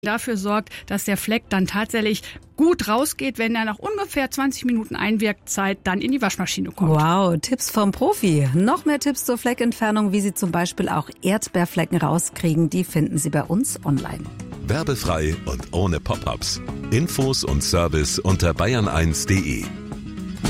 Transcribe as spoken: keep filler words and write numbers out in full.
dafür sorgt, dass der Fleck dann tatsächlich gut rausgeht, wenn er nach ungefähr zwanzig Minuten Einwirkzeit dann in die Waschmaschine kommt. Wow, Tipps vom Profi. Noch mehr Tipps zur Fleckentfernung, wie Sie zum Beispiel auch Erdbeerflecken rauskriegen, die finden Sie bei uns online. Werbefrei und ohne Pop-ups. Infos und Service unter bayern eins punkt de.